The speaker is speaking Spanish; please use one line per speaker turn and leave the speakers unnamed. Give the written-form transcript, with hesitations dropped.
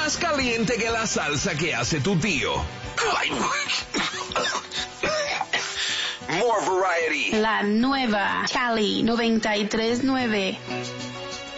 más caliente que la salsa que hace tu tío. More variety.
La nueva Cali 93.9.